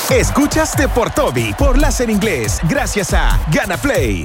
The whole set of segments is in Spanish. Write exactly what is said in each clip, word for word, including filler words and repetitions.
Escuchas Deportobi por Láser Inglés, gracias a Gana Play.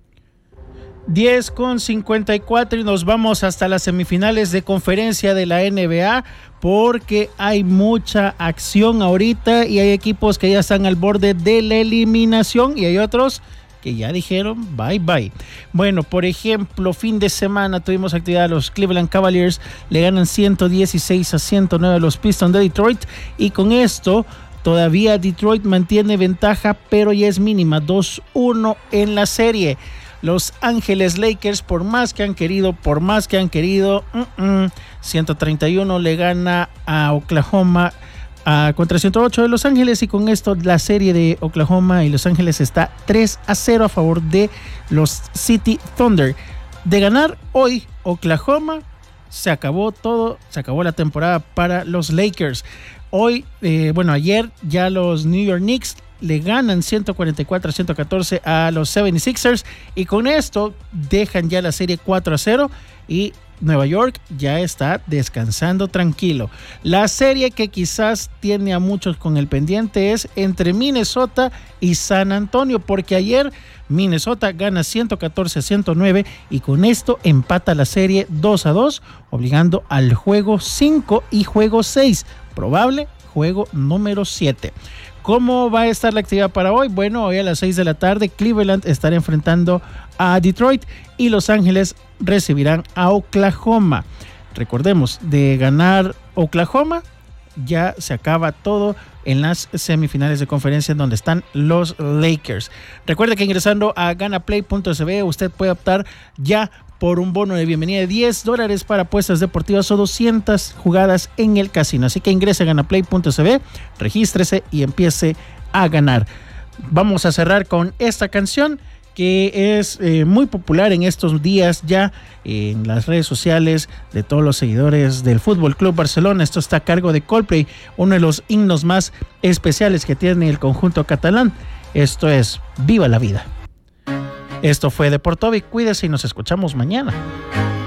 diez con cincuenta y cuatro y nos vamos hasta las semifinales de conferencia de la N B A porque hay mucha acción ahorita y hay equipos que ya están al borde de la eliminación y hay otros que ya dijeron bye bye. Bueno, por ejemplo, fin de semana tuvimos actividad. Los Cleveland Cavaliers le ganan ciento dieciséis a ciento nueve a los Pistons de Detroit y con esto todavía Detroit mantiene ventaja, pero ya es mínima, dos uno en la serie. Los Ángeles Lakers, por más que han querido, por más que han querido, uh-uh, ciento treinta y uno le gana a Oklahoma uh, contra ciento ocho de Los Ángeles, y con esto la serie de Oklahoma y Los Ángeles está tres a cero a favor de los City Thunder. De ganar hoy Oklahoma, se acabó todo, se acabó la temporada para los Lakers. Hoy, eh, bueno, ayer ya los New York Knicks le ganan ciento cuarenta y cuatro a ciento catorce a los setenta y seis ers y con esto dejan ya la serie cuatro a cero y Nueva York ya está descansando tranquilo. La serie que quizás tiene a muchos con el pendiente es entre Minnesota y San Antonio, porque ayer Minnesota gana ciento catorce a ciento nueve y con esto empata la serie dos a dos, obligando al juego cinco y juego seis, probable juego número siete. ¿Cómo va a estar la actividad para hoy? Bueno, hoy a las seis de la tarde Cleveland estará enfrentando a Detroit y Los Ángeles recibirán a Oklahoma. Recordemos, de ganar Oklahoma ya se acaba todo en las semifinales de conferencia donde están los Lakers. Recuerde que ingresando a ganaplay punto s b usted puede optar ya por un bono de bienvenida de diez dólares para apuestas deportivas o doscientas jugadas en el casino. Así que ingrese a ganaplay punto s b, regístrese y empiece a ganar. Vamos a cerrar con esta canción que es eh, muy popular en estos días ya en las redes sociales de todos los seguidores del Fútbol Club Barcelona. Esto está a cargo de Coldplay, uno de los himnos más especiales que tiene el conjunto catalán. Esto es Viva la Vida. Esto fue Deportobi, cuídese y nos escuchamos mañana.